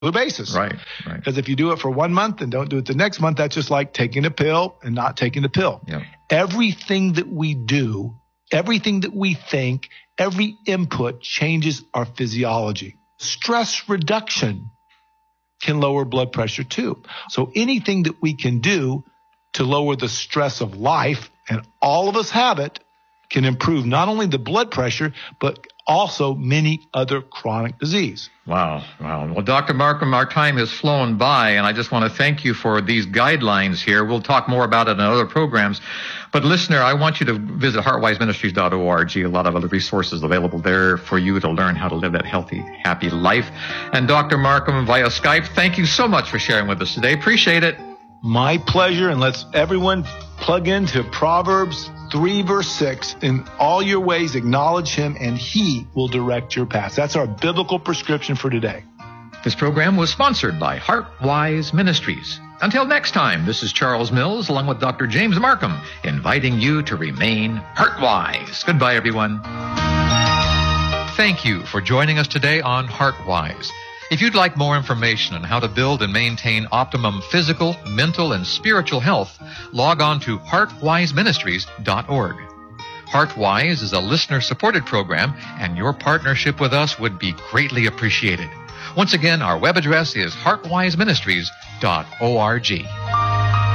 basis. Right. Because if you do it for 1 month and don't do it the next month, that's just like taking a pill and not taking the pill. Yep. Everything that we do, everything that we think, every input changes our physiology. Stress reduction can lower blood pressure too. So anything that we can do to lower the stress of life, and all of us have it, can improve not only the blood pressure, but also many other chronic disease. Wow. Well, Dr. Markham, our time has flown by, and I just want to thank you for these guidelines here. We'll talk more about it in other programs. But listener, I want you to visit heartwiseministries.org. A lot of other resources available there for you to learn how to live that healthy, happy life. And Dr. Markham via Skype, thank you so much for sharing with us today. Appreciate it. My pleasure. And let's everyone plug into Proverbs 3 verse 6. In all your ways, acknowledge him and he will direct your path. That's our biblical prescription for today. This program was sponsored by HeartWise Ministries. Until next time, this is Charles Mills along with Dr. James Markham, inviting you to remain heartwise. Goodbye, everyone. Thank you for joining us today on HeartWise. If you'd like more information on how to build and maintain optimum physical, mental, and spiritual health, log on to heartwiseministries.org. HeartWise is a listener-supported program, and your partnership with us would be greatly appreciated. Once again, our web address is heartwiseministries.org.